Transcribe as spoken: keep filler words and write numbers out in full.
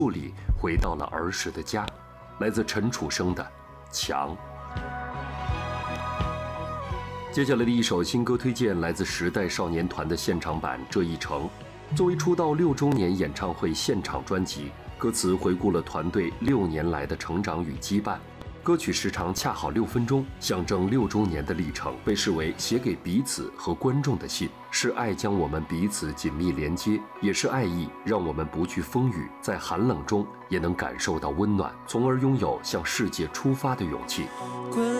里回到了儿时的家。来自陈楚生的《墙》。接下来的一首新歌推荐来自时代少年团的现场版《这一程》。作为出道六周年演唱会现场专辑，歌词回顾了团队六年来的成长与羁绊。歌曲时长恰好六分钟，象征六周年的历程，被视为写给彼此和观众的信，是爱将我们彼此紧密连接，也是爱意让我们不惧风雨，在寒冷中也能感受到温暖，从而拥有向世界出发的勇气。